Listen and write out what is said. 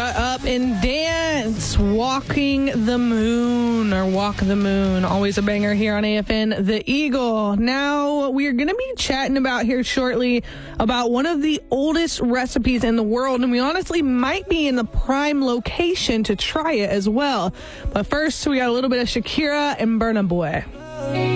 Up and Dance, Walking the Moon, or Walk the Moon. Always a banger here on AFN The Eagle. Now, we are going to be chatting about here shortly about one of the oldest recipes in the world, and we honestly might be in the prime location to try it as well. But first, we got a little bit of Shakira and Burna Boy.